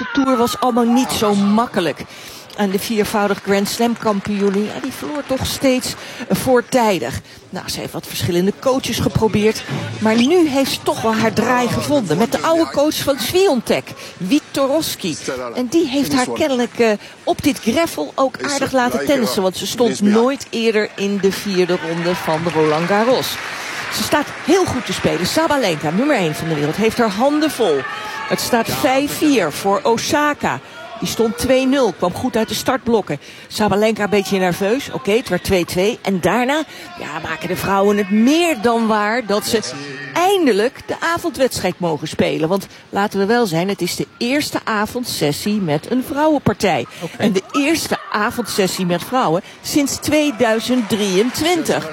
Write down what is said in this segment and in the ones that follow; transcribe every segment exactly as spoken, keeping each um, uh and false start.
de Tour was allemaal niet zo makkelijk. En de viervoudig Grand Slam kampioen, ja, die verloor toch steeds voortijdig. Nou, ze heeft wat verschillende coaches geprobeerd. Maar nu heeft ze toch wel haar draai gevonden. Met de oude coach van Swiatek, Wiktorowski. En die heeft haar kennelijk uh, op dit gravel ook aardig laten tennissen. Want ze stond nooit eerder in de vierde ronde van de Roland Garros. Ze staat heel goed te spelen. Sabalenka, nummer één van de wereld, heeft haar handen vol. Het staat vijf vier voor Osaka. Die stond twee nul, kwam goed uit de startblokken. Sabalenka een beetje nerveus. Oké, okay, het werd twee twee. En daarna ja, maken de vrouwen het meer dan waar dat ze eindelijk de avondwedstrijd mogen spelen. Want laten we wel zijn, het is de eerste avondsessie met een vrouwenpartij. Okay. En de eerste avondsessie met vrouwen sinds tweeduizend drieëntwintig.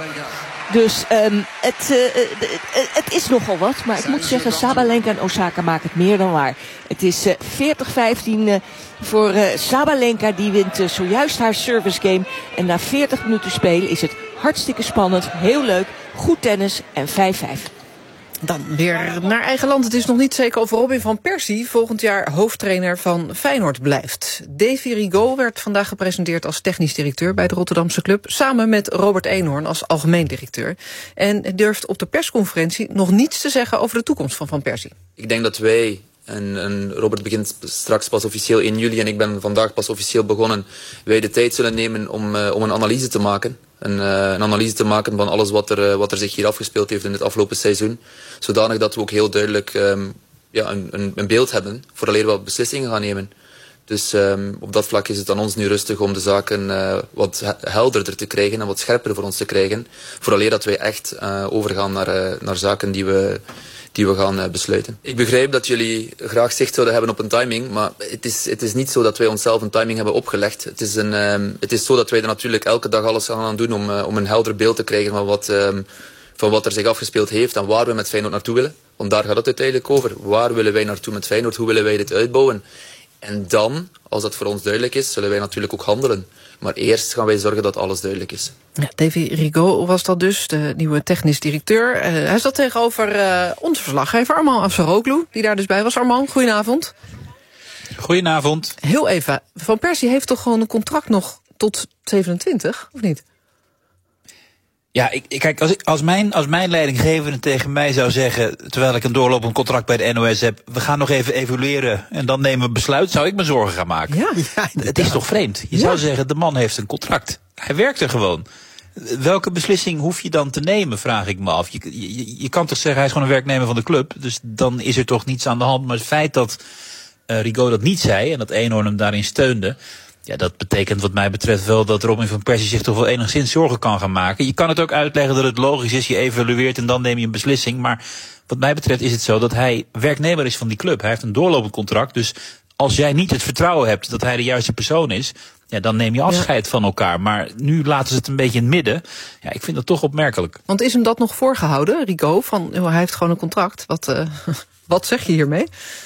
Dus um, het, uh, uh, het is nogal wat. Maar ik moet zeggen, Sabalenka en Osaka maken het meer dan waar. Het is uh, veertig vijftien uh, voor uh, Sabalenka. Die wint uh, zojuist haar service game. En na veertig minuten spelen is het hartstikke spannend. Heel leuk. Goed tennis en vijf vijf. Dan weer naar eigen land. Het is nog niet zeker of Robin van Persie volgend jaar hoofdtrainer van Feyenoord blijft. Davy Rigaud werd vandaag gepresenteerd als technisch directeur bij de Rotterdamse club, samen met Robert Eenhoorn als algemeen directeur. En durft op de persconferentie nog niets te zeggen over de toekomst van Van Persie. Ik denk dat wij, en, en Robert begint straks pas officieel in juli en ik ben vandaag pas officieel begonnen, wij de tijd zullen nemen om, uh, om een analyse te maken. Een, uh, een analyse te maken van alles wat er, uh, wat er zich hier afgespeeld heeft in het afgelopen seizoen. Zodanig dat we ook heel duidelijk um, ja, een, een, een beeld hebben vooraleer we beslissingen gaan nemen. Dus um, op dat vlak is het aan ons nu rustig om de zaken uh, wat helderder te krijgen en wat scherper voor ons te krijgen. Vooraleer dat wij echt uh, overgaan naar, uh, naar zaken die we... die we gaan uh, besluiten. Ik begrijp dat jullie graag zicht zouden hebben op een timing, maar het is, het is niet zo dat wij onszelf een timing hebben opgelegd. Het is, een, um, het is zo dat wij er natuurlijk elke dag alles aan doen om, uh, om een helder beeld te krijgen van wat, um, van wat er zich afgespeeld heeft en waar we met Feyenoord naartoe willen. Want daar gaat het uiteindelijk over. Waar willen wij naartoe met Feyenoord? Hoe willen wij dit uitbouwen? En dan, als dat voor ons duidelijk is, zullen wij natuurlijk ook handelen. Maar eerst gaan wij zorgen dat alles duidelijk is. Ja, Davy Rigaud was dat dus, de nieuwe technisch directeur. Uh, hij zat tegenover uh, onze verslaggever Armand Afsaroglu, die daar dus bij was. Armand, goedenavond. Goedenavond. Heel even, Van Persie heeft toch gewoon een contract nog tot zevenentwintig, of niet? Ja, ik, kijk, als, ik, als, mijn, als mijn leidinggevende tegen mij zou zeggen, terwijl ik een doorlopend contract bij de N O S heb, we gaan nog even evalueren en dan nemen we een besluit, zou ik me zorgen gaan maken. Ja, ja, het is toch vreemd? Je ja. zou zeggen, de man heeft een contract. Hij werkt er gewoon. Welke beslissing hoef je dan te nemen, vraag ik me af. Je, je, je kan toch zeggen, hij is gewoon een werknemer van de club, dus dan is er toch niets aan de hand. Maar het feit dat uh, Rigaud dat niet zei en dat Eenhoorn hem daarin steunde, ja, dat betekent wat mij betreft wel dat Robin van Persie zich toch wel enigszins zorgen kan gaan maken. Je kan het ook uitleggen dat het logisch is, je evalueert en dan neem je een beslissing. Maar wat mij betreft is het zo dat hij werknemer is van die club. Hij heeft een doorlopend contract, dus als jij niet het vertrouwen hebt dat hij de juiste persoon is, ja, dan neem je afscheid ja. van elkaar. Maar nu laten ze het een beetje in het midden. Ja, ik vind dat toch opmerkelijk. Want is hem dat nog voorgehouden, Rigaud? Van, hij heeft gewoon een contract. Wat, uh, wat zeg je hiermee?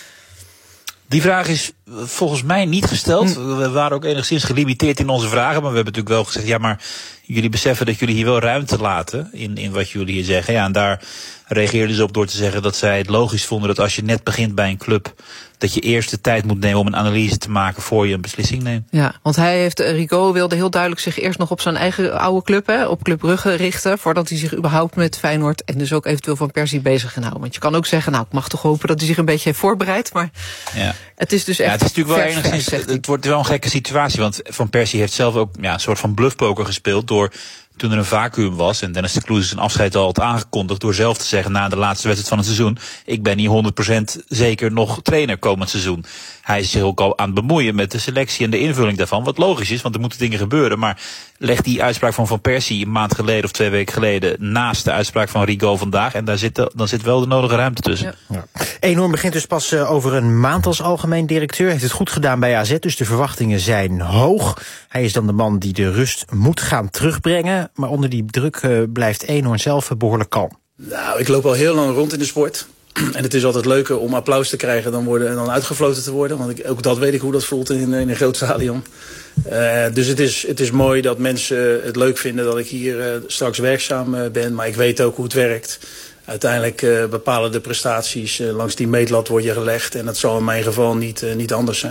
Die vraag is volgens mij niet gesteld. Mm. We waren ook enigszins gelimiteerd in onze vragen. Maar we hebben natuurlijk wel gezegd, ja, maar jullie beseffen dat jullie hier wel ruimte laten in, in wat jullie hier zeggen. Ja, en daar reageerden ze op door te zeggen dat zij het logisch vonden dat als je net begint bij een club, dat je eerst de tijd moet nemen om een analyse te maken voor je een beslissing neemt. Ja, want hij heeft, Rigaud wilde heel duidelijk zich eerst nog op zijn eigen oude club, hè, op Club Brugge richten, voordat hij zich überhaupt met Feyenoord en dus ook eventueel Van Persie bezig gaat houden. Want je kan ook zeggen, nou, ik mag toch hopen dat hij zich een beetje heeft voorbereid, maar ja. het is dus echt. Ja, het is natuurlijk wel enigszins, het, het wordt wel een gekke situatie, want Van Persie heeft zelf ook ja, een soort van bluffpoker gespeeld door, toen er een vacuüm was en Dennis de Kloeze zijn afscheid al had aangekondigd door zelf te zeggen na de laatste wedstrijd van het seizoen, ik ben hier honderd procent zeker nog trainer komend seizoen. Hij is zich ook al aan het bemoeien met de selectie en de invulling daarvan, wat logisch is, want er moeten dingen gebeuren. Maar leg die uitspraak van Van Persie een maand geleden of twee weken geleden naast de uitspraak van Rigaud vandaag en daar zit, de, dan zit wel de nodige ruimte tussen. Ja. Ja. Eenhoorn begint dus pas uh, over een maand als algemeen directeur. Heeft het goed gedaan bij A Z, dus de verwachtingen zijn hoog. Hij is dan de man die de rust moet gaan terugbrengen. Maar onder die druk uh, blijft Eenhoorn zelf behoorlijk kalm. Nou, ik loop al heel lang rond in de sport. En het is altijd leuker om applaus te krijgen dan, worden, dan uitgefloten te worden. Want ik, ook dat weet ik hoe dat voelt in, in een groot stadion. Uh, dus het is, het is mooi dat mensen het leuk vinden dat ik hier uh, straks werkzaam uh, ben. Maar ik weet ook hoe het werkt. Uiteindelijk uh, bepalen de prestaties. Uh, langs die meetlat word je gelegd. En dat zal in mijn geval niet, uh, niet anders zijn.